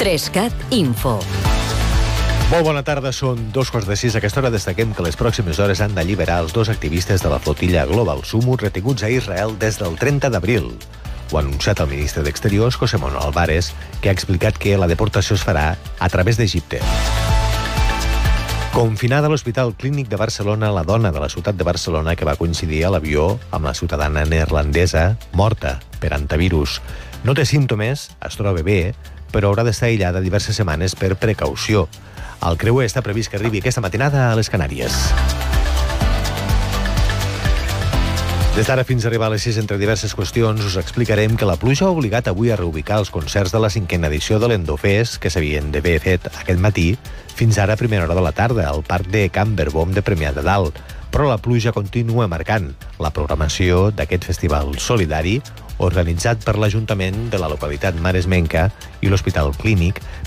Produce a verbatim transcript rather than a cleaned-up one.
Trescat Info. Molt bona tarda, són dos quarts de sis. A aquesta hora destaquem que les pròximes hores han d'alliberar els dos activistes de la flotilla Global Sumo retinguts a Israel des del trenta d'abril. Ho ha anunciat el ministre d'Exteriors, José Manuel Álvarez, que ha explicat que la deportació es farà a través d'Egipte. Confinada a l'Hospital Clínic de Barcelona, la dona de la ciutat de Barcelona que va coincidir a l'avió amb la ciutadana neerlandesa morta per antivirus. No té símptomes, es troba bé, però haurà d'estar aïllada diverses setmanes per precaució. El creuer està previst que arribi aquesta matinada a les Canàries. Des d'ara fins a arribar a les sis, entre diverses qüestions, us explicarem que la pluja ha obligat avui a reubicar els concerts de la cinquena edició de l'Endofest, que s'havien d'haver fet aquest matí, fins ara a primera hora de la tarda, al Parc de Can Verbom de Premià de Dalt. Però la pluja continua marcant la programació d'aquest festival solidari organitzat per l'Ajuntament de la localitat maresmenca i l'Hospital Clínic